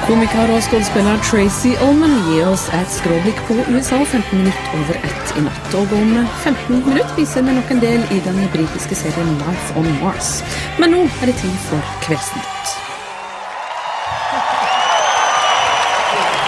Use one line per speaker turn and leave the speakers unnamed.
Komiker og skuespiller Tracy Ullman gir oss et skråblikk på USA 15 minutter over 1 i natt. Og om 15 minutter viser vi nok en del i den britiske serien Life on Mars. Men nå er det tid for Kveldsnytt.